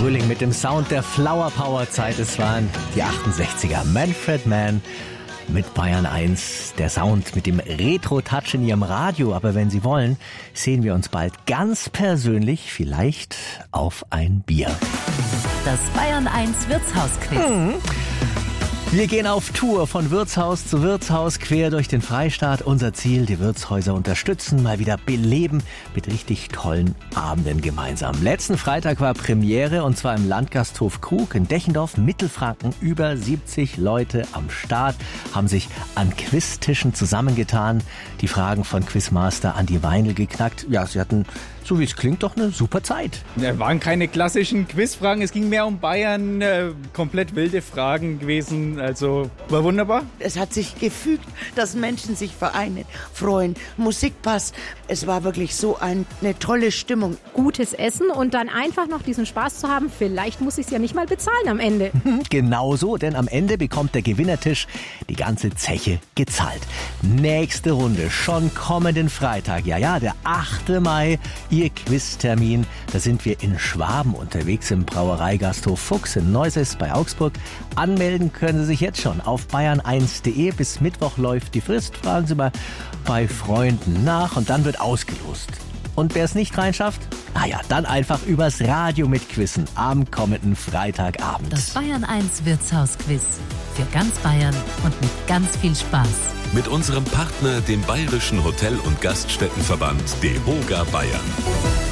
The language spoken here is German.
Frühling mit dem Sound der Flower Power Zeit. Es waren die 68er. Manfred Mann mit Bayern 1. Der Sound mit dem Retro-Touch in Ihrem Radio. Aber wenn Sie wollen, sehen wir uns bald ganz persönlich vielleicht auf ein Bier. Das Bayern 1 Wirtshausquiz. Wir gehen auf Tour von Wirtshaus zu Wirtshaus quer durch den Freistaat. Unser Ziel, die Wirtshäuser unterstützen, mal wieder beleben mit richtig tollen Abenden gemeinsam. Letzten Freitag war Premiere und zwar im Landgasthof Krug in Dechendorf, Mittelfranken. Über 70 Leute am Start haben sich an Quiztischen zusammengetan. Die Fragen von Quizmaster Andi Weinl geknackt. Ja, sie hatten, so wie es klingt, doch eine super Zeit. Ja, waren keine klassischen Quizfragen, es ging mehr um Bayern, komplett wilde Fragen gewesen, also war wunderbar. Es hat sich gefügt, dass Menschen sich vereinen, freuen, Musik passt. Es war wirklich so eine tolle Stimmung. Gutes Essen und dann einfach noch diesen Spaß zu haben, vielleicht muss ich es ja nicht mal bezahlen am Ende. Genau so, denn am Ende bekommt der Gewinnertisch die ganze Zeche gezahlt. Nächste Runde, schon kommenden Freitag, ja, der 8. Mai, Ihr Quiztermin. Da sind wir in Schwaben unterwegs im Brauereigasthof Fuchs in Neuses bei Augsburg. Anmelden können Sie sich jetzt schon auf bayern1.de. Bis Mittwoch läuft die Frist. Fragen Sie mal bei Freunden nach und dann wird ausgelost. Und wer es nicht reinschafft, dann einfach übers Radio mitquizzen am kommenden Freitagabend. Das Bayern 1 Wirtshausquiz. Für ganz Bayern und mit ganz viel Spaß. Mit unserem Partner, dem Bayerischen Hotel- und Gaststättenverband DEHOGA Bayern.